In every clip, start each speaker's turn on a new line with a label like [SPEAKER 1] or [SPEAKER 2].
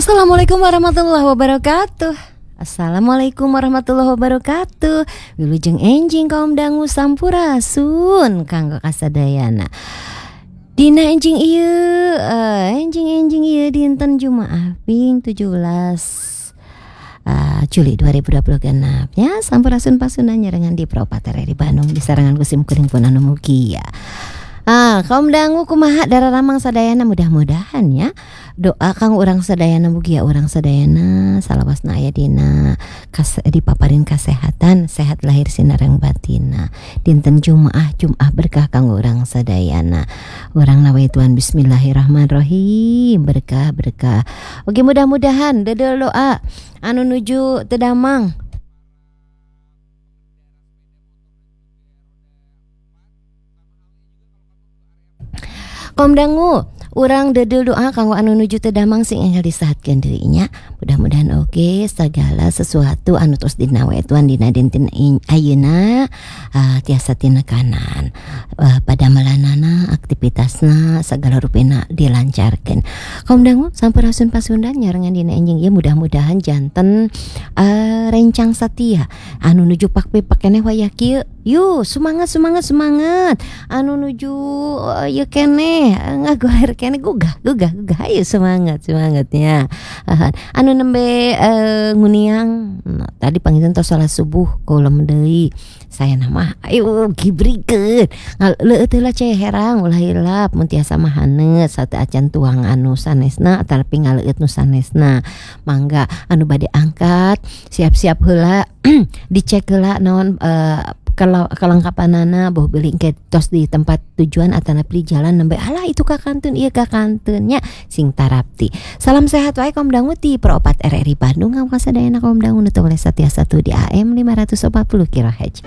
[SPEAKER 1] Assalamualaikum warahmatullahi wabarakatuh. Assalamualaikum warahmatullahi wabarakatuh. Wilujeng enjing kaum dangu sampurasun kanggo kasadayana. Dina enjing ieu enjing ieu dinten Jumaah Ping 17 Juli 2020 genap ya. Sampurasun pasunan nyerengan di Propater di Bandung disarangan kusim kuring pun anu mugia. Kaum dangu kumaha dararamang sadayana mudah-mudahan ya. Doa kang urang sadayana mugia urang sadayana salawasna aya dina dipaparin kasehatan, sehat lahir sinareng batina. Dinten Jumaah berkah kang urang sadayana. Urang nawaituan bismillahirrahmanirrahim berkah. Oke, mudah-mudahan dedel doa anu nuju teu damang. Kaum dangu, urang dedel doa kanggo anu nuju teu damang sing enggal disahatkeun deui nya. Mudah-mudahan oge segala sesuatu anu tos dinawaituan dina dinten ayeuna tiasa tinekanan. Pada melanana aktivitasna segala rupena dilancarkeun. Kaum dangu sampurasun pasundan nyarengan dina enjing ieu mudah-mudahan janten rencang satia anu nuju pakpe keneh wayah kieu. Yuk semangat anu nuju ieu keneh ngagoler keneh gugah ayo semangatnya. Anu nembe nguniang tadi pangitan tos salat subuh kolom deui saya nama ayo gibrikeun ngaleueuh teh lah ceh herang ulah hilap mun tiasa mah haneus sate acan tuang anu sanesna tapi ngaleueut nu sanesna mangga anu bade angkat siap-siap heula dicek heula naon kelengkapanana boh beli engke tos di tempat tujuan atana pri jalan nembe alah itu ka kanteun ieu ka kanteun nya sing tarapti. Salam sehat wae kaum dangu ti Pro4 RRI Bandung kang kasadayana kaum dangu nu teu boleh satia satu di AM 540 kHz.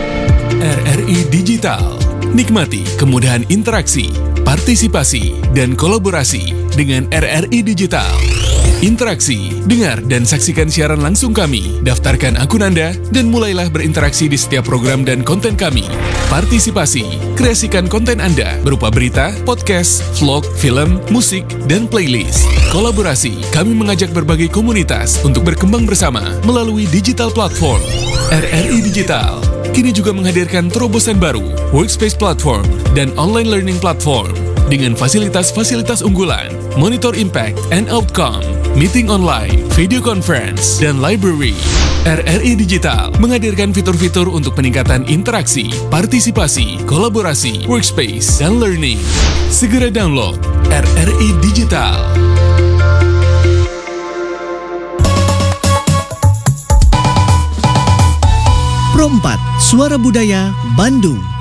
[SPEAKER 2] RRI Digital. Nikmati kemudahan interaksi, partisipasi, dan kolaborasi dengan RRI Digital. Interaksi, dengar dan saksikan siaran langsung kami, daftarkan akun Anda, dan mulailah berinteraksi di setiap program dan konten kami. Partisipasi, kreasikan konten Anda berupa berita, podcast, vlog, film, musik, dan playlist. Kolaborasi, kami mengajak berbagai komunitas untuk berkembang bersama melalui digital platform. RRI Digital kini juga menghadirkan terobosan baru, workspace platform, dan online learning platform dengan fasilitas-fasilitas unggulan, monitor impact and outcome, meeting online, video conference, dan library. RRI Digital menghadirkan fitur-fitur untuk peningkatan interaksi, partisipasi, kolaborasi, workspace, dan learning. Segera download RRI Digital.
[SPEAKER 3] Pro4, Suara Budaya, Bandung.